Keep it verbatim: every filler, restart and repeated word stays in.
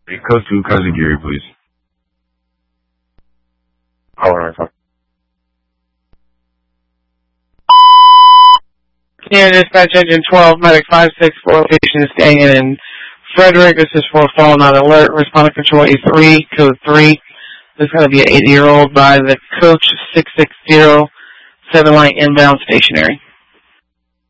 Code two, Kazagiri, please. Hold on, Yeah, dispatch engine twelve, medic five six four, location is staying in Frederick. This is for fallen on alert. Responding control A three, code three. This is going to be an eighty-year-old by the coach six six zero, seven line inbound stationary.